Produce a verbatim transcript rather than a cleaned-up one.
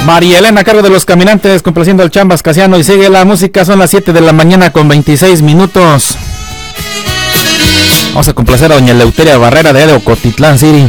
María Elena a cargo de Los Caminantes, complaciendo al Chambas Casiano. Y sigue la música, son las siete de la mañana con veintiséis minutos. Vamos a complacer a doña Eleuteria Barrera de Ocotitlán City.